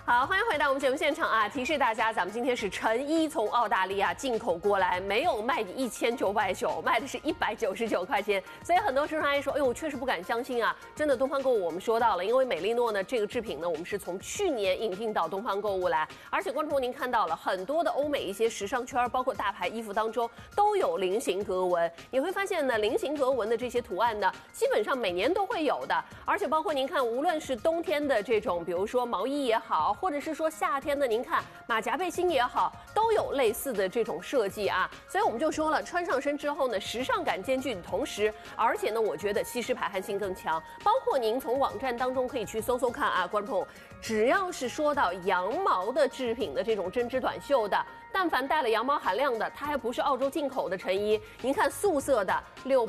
好，欢迎回到我们节目现场啊！提示大家，咱们今天是成衣从澳大利亚进口过来，没有卖1990，卖的是199块钱。所以很多市场阿姨说，哎呦，我确实不敢相信啊！真的，东方购物我们说到了，因为美丽诺呢这个制品呢，我们是从去年引进到东方购物来，而且观众朋友您看到了很多的欧美一些时尚圈，包括大牌衣服当中都有菱形格纹。你会发现呢，菱形格纹的这些图案呢，基本上每年都会有的，而且包括您看，无论是冬天的这种，比如说毛衣也好，或者是说夏天的，您看马甲背心也好，都有类似的这种设计啊。所以我们就说了，穿上身之后呢，时尚感兼具的同时，而且呢，我觉得吸湿排汗性更强。包括您从网站当中可以去搜搜看啊，观众朋友，只要是说到羊毛的制品的这种针织短袖的，但凡带了羊毛含量的，它还不是澳洲进口的成衣。您看素色的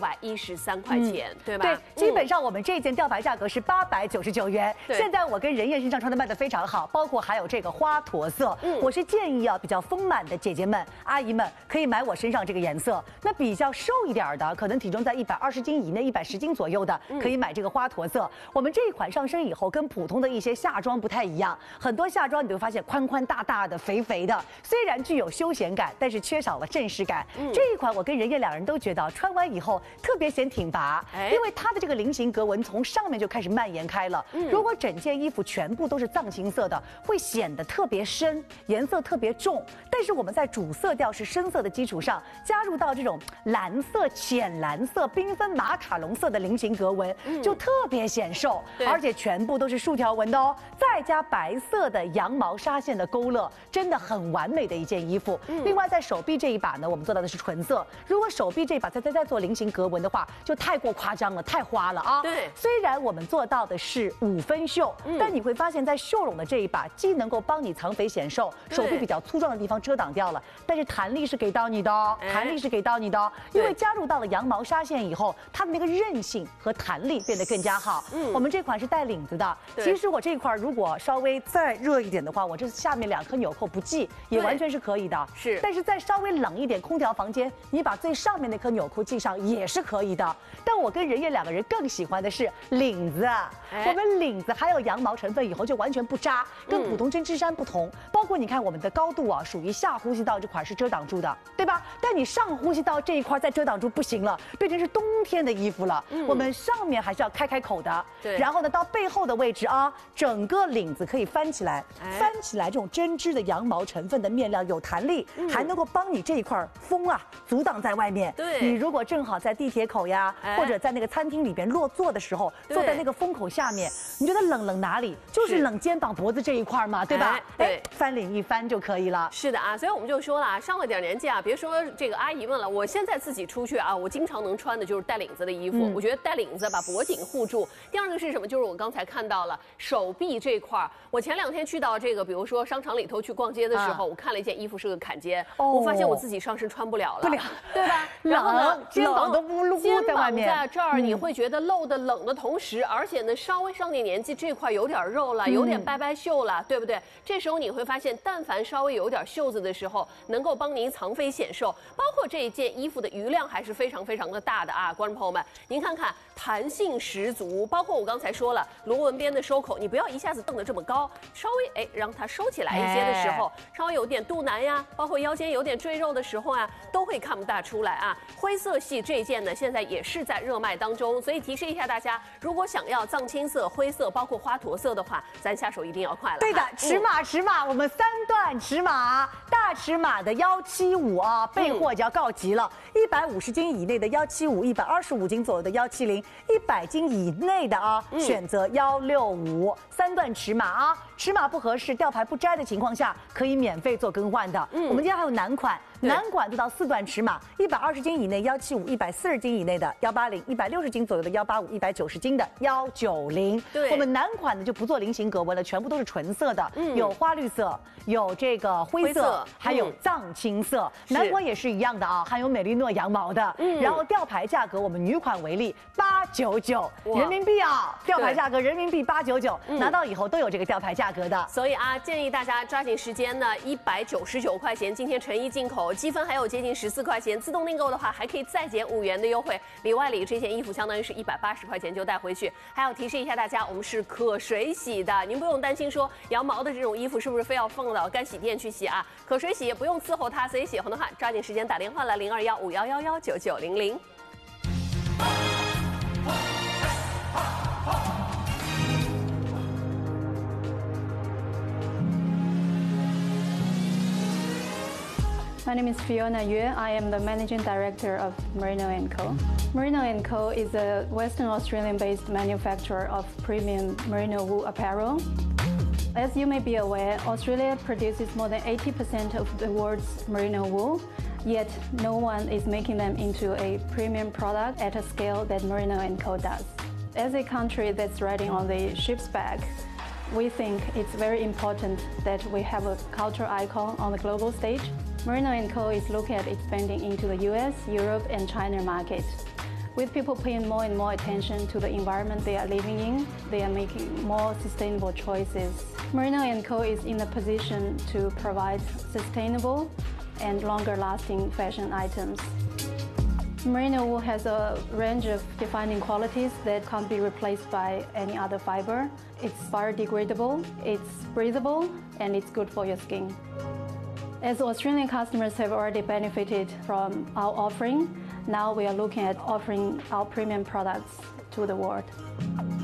613块钱，对吧？ 对，基本上我们这件吊牌价格是899元。现在我跟人燕身上穿的卖的非常好，包括还有这个花驼色。我是建议啊，比较丰满的姐姐们、阿姨们可以买我身上这个颜色。那比较瘦一点的，可能体重在120斤以内、110斤左右的，可以买这个花驼色。我们这一款上身以后，跟普通的一些夏装不太一样。很多夏装你会发现宽宽大大的、肥肥的，虽然具有休闲感，但是缺少了正式感。这一款我跟人燕两人都觉得穿完以后特别显挺拔，因为它的这个菱形格纹从上面就开始蔓延开了。如果整件衣服全部都是藏青色的，会显得特别深，颜色特别重。但是我们在主色调是深色的基础上，加入到这种蓝色、浅蓝色、缤纷马卡龙色的菱形格纹，就特别显瘦，而且全部都是竖条纹的哦，再加白色的羊毛纱线的勾勒，真的很完美的一件衣服。另外在手臂这一把呢，我们做到的是纯色。如果手臂这一把再做菱形格纹的话，就太过夸张了，太花了啊。 对， 虽然我们做到的是5分袖，但你会发现在袖拢的这一把，既能够帮你藏肥显瘦，手臂比较粗壮的地方遮挡掉了，但是弹力是给到你的哦，弹力是给到你的哦，因为加入到了羊毛纱线以后，它的那个韧性和弹力变得更加好。我们这款是带领子的，其实我这块如果稍微再热一点的话，我这下面2颗纽扣不系也完全是可以的。是，但是再稍微冷一点，空调房间你把最上面那颗纽扣系上也是可以的。但我跟人燕两个人更喜欢的是领子，我们领子还有羊毛成分以后就完全不扎，跟普通针织衫不同。包括你看我们的高度啊，属于下呼吸道这块是遮挡住的，对吧？但你上呼吸道这一块再遮挡住不行了，变成是冬天的衣服了。我们上面还是要开口的，对。然后呢，到背后的位置啊，整个领子可以翻起来，翻起来这种针织的羊毛成分的面料有弹力，还能够帮你这一块风啊阻挡在外面。对，你如果正好在地铁口呀，或者在那个餐厅里边落座的时候，坐在那个风口下面，你觉得冷哪里？就是冷肩膀脖子这一块嘛，对吧？对，翻领一翻就可以了。 是的啊，所以我们就说了，上了点年纪啊，别说这个阿姨们了，我现在自己出去啊，我经常能穿的就是带领子的衣服。我觉得带领子把脖颈护住。第二个是什么？就是我刚才看到了手臂这块。我前2天去到这个，比如说商场里头去逛街的时候，我看了一件衣服是个坎肩，我发现我自己上身穿不了了，对吧？然后呢， 肩膀都乌噜在外面， 肩膀在这儿你会觉得露的冷的同时，而且呢稍微上点年纪这块有点肉了，有点拜袖了，对不对？这时候你会发现，但凡稍微有点袖子的时候，能够帮您藏肥显瘦。包括这一件衣服的余量还是非常的大的啊，观众朋友们，您看看弹性十足。包括我刚才说了，螺纹边的收口，你不要一下子瞪得这么高，稍微让它收起来一些的时候，稍微有点肚腩呀，包括腰间有点赘肉的时候啊，都会看不大出来啊。灰色系这一件呢，现在也是在热卖当中，所以提示一下大家，如果想要藏青色、灰色，包括花驼色的话，咱下手一定要快了。 对的，尺码，我们3段尺码，大尺码的175啊，备货就要告急了。150斤以内的175，125斤左右的170，100斤以内的啊，选择165，3段尺码啊。尺码不合适、吊牌不摘的情况下，可以免费做更换的。我们今天还有男款做到4段尺码，120斤以内175，140斤以内的180，160斤左右的185，190斤的190。对，我们男款呢就不做菱形格纹了，全部都是纯色的，有花绿色，有这个灰色，还有藏青色。男款也是一样的啊，含有美丽诺羊毛的。然后吊牌价格，我们女款为例899人民币啊，吊牌价格人民币899，拿到以后都有这个吊牌价格的。 所以啊，建议大家抓紧时间呢，199块钱，今天成衣进口有，积分还有接近14块钱，自动订购的话还可以再减5元的优惠。里外里这件衣服相当于是180块钱就带回去。还要提示一下大家，我们是可水洗的，您不用担心说羊毛的这种衣服是不是非要放到干洗店去洗啊？可水洗也不用伺候它，所以喜欢的话抓紧时间打电话了0215111990。 My name is Fiona Yue. I am the Managing Director of Merino & Co. Merino & Co. is a Western Australian-based manufacturer of premium merino wool apparel. As you may be aware, Australia produces more than 80% of the world's merino wool, yet no one is making them into a premium product at a scale that Merino & Co. does. As a country that's riding on the ship's back, we think it's very important that we have a cultural icon on the global stage. Merino & Co. is looking at expanding into the US, Europe, and China market. With people paying more and more attention to the environment they are living in, they are making more sustainable choices. Merino & Co. is in a position to provide sustainable and longer-lasting fashion items. Merino wool has a range of defining qualities that can't be replaced by any other fiber. It's biodegradable, it's breathable, and it's good for your skin. As Australian customers have already benefited from our offering, now we are looking at offering our premium products to the world.